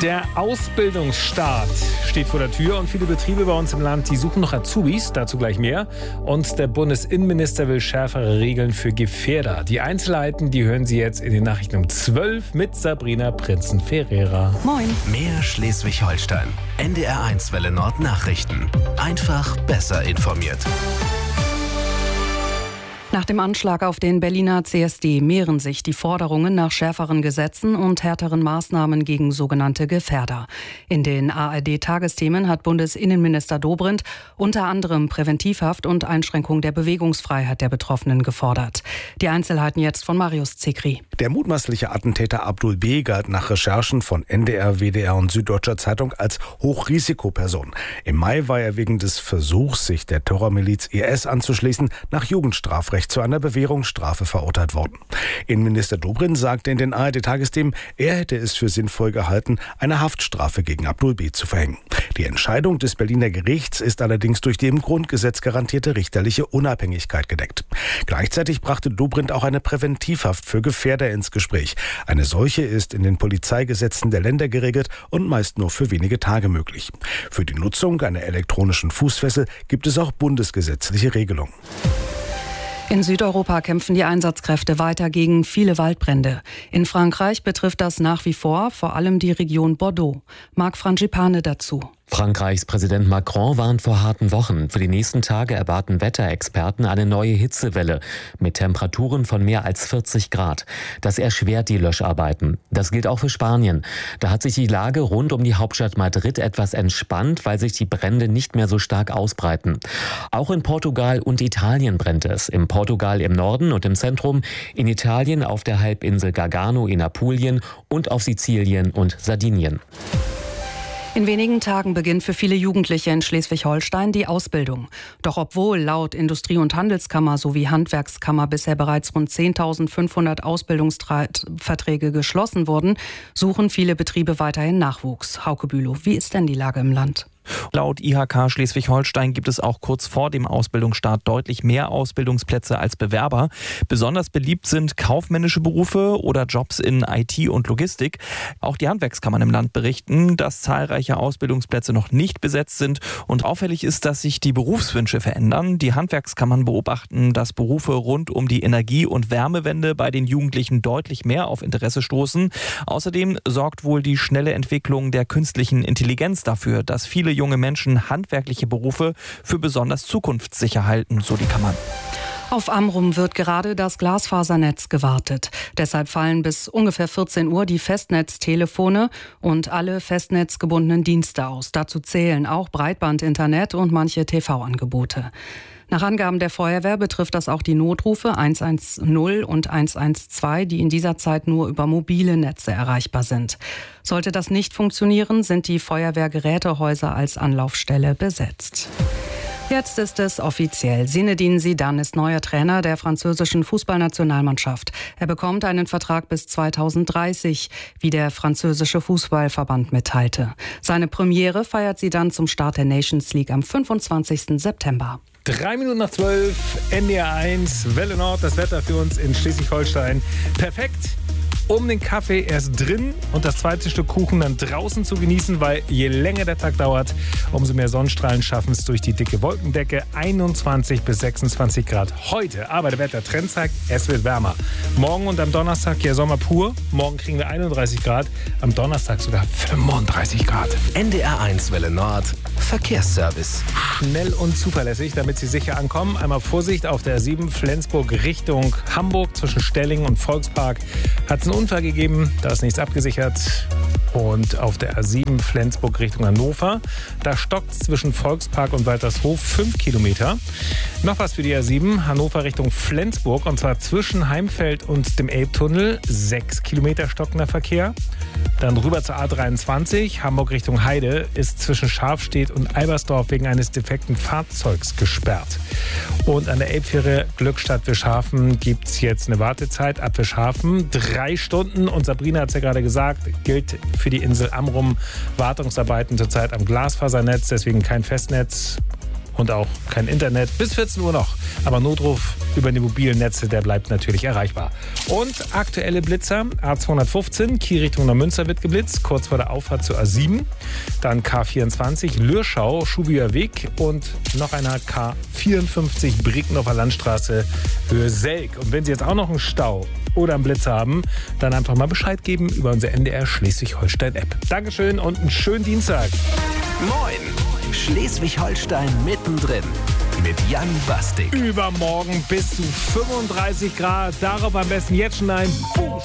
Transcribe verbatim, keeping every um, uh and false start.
Der Ausbildungsstart steht vor der Tür und viele Betriebe bei uns im Land, die suchen noch Azubis, dazu gleich mehr. Und der Bundesinnenminister will schärfere Regeln für Gefährder. Die Einzelheiten, die hören Sie jetzt in den Nachrichten um zwölf mit Sabrina Prinzen-Ferreira. Moin. Mehr Schleswig-Holstein. N D R eins Welle Nord Nachrichten. Einfach besser informiert. Nach dem Anschlag auf den Berliner C S D mehren sich die Forderungen nach schärferen Gesetzen und härteren Maßnahmen gegen sogenannte Gefährder. In den A R D-Tagesthemen hat Bundesinnenminister Dobrindt unter anderem Präventivhaft und Einschränkung der Bewegungsfreiheit der Betroffenen gefordert. Die Einzelheiten jetzt von Marius Zekri. Der mutmaßliche Attentäter Abdul B. galt nach Recherchen von N D R, W D R und Süddeutscher Zeitung als Hochrisikoperson. Im Mai war er wegen des Versuchs, sich der Terrormiliz I S anzuschließen, nach Jugendstrafrecht zu einer Bewährungsstrafe verurteilt worden. Innenminister Dobrindt sagte in den A R D-Tagesthemen, er hätte es für sinnvoll gehalten, eine Haftstrafe gegen Abdul B. zu verhängen. Die Entscheidung des Berliner Gerichts ist allerdings durch die im Grundgesetz garantierte richterliche Unabhängigkeit gedeckt. Gleichzeitig brachte Dobrindt auch eine Präventivhaft für Gefährder ins Gespräch. Eine solche ist in den Polizeigesetzen der Länder geregelt und meist nur für wenige Tage möglich. Für die Nutzung einer elektronischen Fußfessel gibt es auch bundesgesetzliche Regelungen. In Südeuropa kämpfen die Einsatzkräfte weiter gegen viele Waldbrände. In Frankreich betrifft das nach wie vor vor allem die Region Bordeaux. Marc Frangipane dazu. Frankreichs Präsident Macron warnt vor harten Wochen. Für die nächsten Tage erwarten Wetterexperten eine neue Hitzewelle mit Temperaturen von mehr als vierzig Grad. Das erschwert die Löscharbeiten. Das gilt auch für Spanien. Da hat sich die Lage rund um die Hauptstadt Madrid etwas entspannt, weil sich die Brände nicht mehr so stark ausbreiten. Auch in Portugal und Italien brennt es. In Portugal im Norden und im Zentrum, in Italien auf der Halbinsel Gargano in Apulien und auf Sizilien und Sardinien. In wenigen Tagen beginnt für viele Jugendliche in Schleswig-Holstein die Ausbildung. Doch obwohl laut Industrie- und Handelskammer sowie Handwerkskammer bisher bereits rund zehntausendfünfhundert Ausbildungsverträge geschlossen wurden, suchen viele Betriebe weiterhin Nachwuchs. Hauke Bülow, wie ist denn die Lage im Land? Laut I H K Schleswig-Holstein gibt es auch kurz vor dem Ausbildungsstart deutlich mehr Ausbildungsplätze als Bewerber. Besonders beliebt sind kaufmännische Berufe oder Jobs in I T und Logistik. Auch die Handwerkskammern im Land berichten, dass zahlreiche Ausbildungsplätze noch nicht besetzt sind. Und auffällig ist, dass sich die Berufswünsche verändern. Die Handwerkskammern beobachten, dass Berufe rund um die Energie- und Wärmewende bei den Jugendlichen deutlich mehr auf Interesse stoßen. Außerdem sorgt wohl die schnelle Entwicklung der künstlichen Intelligenz dafür, dass viele junge Menschen handwerkliche Berufe für besonders zukunftssicher halten, so die Kammern. Auf Amrum wird gerade das Glasfasernetz gewartet. Deshalb fallen bis ungefähr vierzehn Uhr die Festnetztelefone und alle festnetzgebundenen Dienste aus. Dazu zählen auch Breitbandinternet und manche T V-Angebote. Nach Angaben der Feuerwehr betrifft das auch die Notrufe eins eins null und eins eins zwei, die in dieser Zeit nur über mobile Netze erreichbar sind. Sollte das nicht funktionieren, sind die Feuerwehrgerätehäuser als Anlaufstelle besetzt. Jetzt ist es offiziell. Zinedine Zidane ist neuer Trainer der französischen Fußballnationalmannschaft. Er bekommt einen Vertrag bis zweitausenddreißig, wie der französische Fußballverband mitteilte. Seine Premiere feiert sie dann zum Start der Nations League am fünfundzwanzigsten September. Drei Minuten nach zwölf, N D R eins, Welle Nord, das Wetter für uns in Schleswig-Holstein. Perfekt, um den Kaffee erst drin und das zweite Stück Kuchen dann draußen zu genießen, weil je länger der Tag dauert, umso mehr Sonnenstrahlen schaffen es durch die dicke Wolkendecke. einundzwanzig bis sechsundzwanzig Grad heute, aber der Wettertrend zeigt, es wird wärmer. Morgen und am Donnerstag ja Sommer pur. Morgen kriegen wir einunddreißig Grad, am Donnerstag sogar fünfunddreißig Grad. N D R eins Welle Nord, Verkehrsservice. Schnell und zuverlässig, damit Sie sicher ankommen. Einmal Vorsicht auf der A sieben Flensburg Richtung Hamburg zwischen Stellingen und Volkspark. Hat es einen Unfall gegeben, da ist nichts abgesichert. Und auf der A sieben Flensburg Richtung Hannover, da stockt es zwischen Volkspark und Waltershof fünf Kilometer. Noch was für die A sieben, Hannover Richtung Flensburg, und zwar zwischen Heimfeld und dem Elbtunnel, sechs Kilometer stockender Verkehr. Dann rüber zur A dreiundzwanzig, Hamburg Richtung Heide, ist zwischen Scharfstedt und Albersdorf wegen eines defekten Fahrzeugs gesperrt. Und an der Elbfähre Glückstadt-Wischhafen gibt es jetzt eine Wartezeit ab Wischhafen, drei Stunden. Und Sabrina hat es ja gerade gesagt, gilt für die Insel Amrum Wartungsarbeiten zurzeit am Glasfasernetz, deswegen kein Festnetz. und auch kein Internet. Bis vierzehn Uhr noch. Aber Notruf über die mobilen Netze, der bleibt natürlich erreichbar. Und aktuelle Blitzer. A zweihundertfünfzehn, Kiel Richtung Neumünster wird geblitzt, kurz vor der Auffahrt zur A sieben. Dann K vierundzwanzig, Lürschau, Schubier Weg. Und noch einer K vierundfünfzig, Brickendorfer Landstraße, Höhe Selk. Und wenn Sie jetzt auch noch einen Stau oder einen Blitz haben, dann einfach mal Bescheid geben über unsere N D R Schleswig-Holstein-App. Dankeschön und einen schönen Dienstag. Moin! Schleswig-Holstein mittendrin mit Jan Bastik. Übermorgen bis zu fünfunddreißig Grad. Darauf am besten jetzt schon ein Buch.